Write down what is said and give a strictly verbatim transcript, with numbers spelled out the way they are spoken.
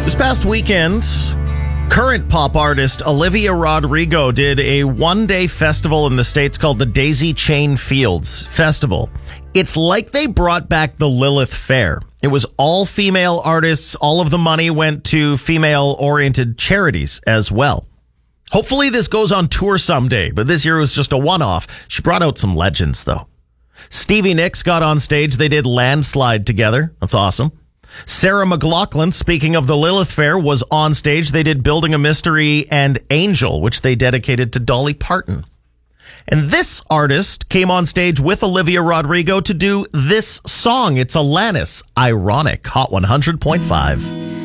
This past weekend, current pop artist Olivia Rodrigo did a one-day festival in the States called the Daisy Chain Fields Festival. It's like they brought back the Lilith Fair. It was all female artists. All of the money went to female-oriented charities as well. Hopefully this goes on tour someday, but this year was just a one-off. She brought out some legends, though. Stevie Nicks got on stage. They did Landslide together. That's awesome. Sarah McLachlan, speaking of the Lilith Fair, was on stage. They did Building a Mystery and Angel, which they dedicated to Dolly Parton. And this artist came on stage with Olivia Rodrigo to do this song. It's Alanis, Ironic, Hot one hundred point five.